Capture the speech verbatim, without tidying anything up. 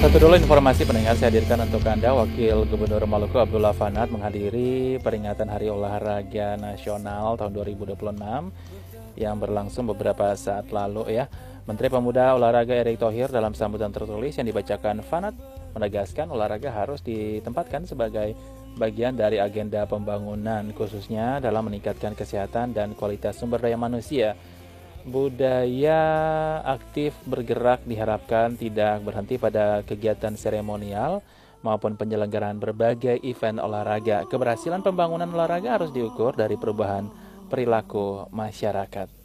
Satu dulu informasi pendengar saya hadirkan untuk Anda. Wakil Gubernur Maluku Abdullah Fanat menghadiri peringatan Hari Olahraga Nasional tahun dua ribu dua puluh enam yang berlangsung beberapa saat lalu ya. Menteri Pemuda Olahraga Erick Thohir dalam sambutan tertulis yang dibacakan Fanat menegaskan olahraga harus ditempatkan sebagai bagian dari agenda pembangunan, khususnya dalam meningkatkan kesehatan dan kualitas sumber daya manusia. Budaya aktif bergerak diharapkan tidak berhenti pada kegiatan seremonial maupun penyelenggaraan berbagai event olahraga. Keberhasilan pembangunan olahraga harus diukur dari perubahan perilaku masyarakat.